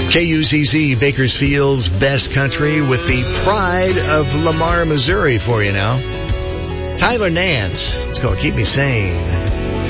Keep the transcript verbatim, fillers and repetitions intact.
K U Z Z, Bakersfield's best country with the pride of Lamar, Missouri for you now. Tyler Nance. It's called Keep Me Sane.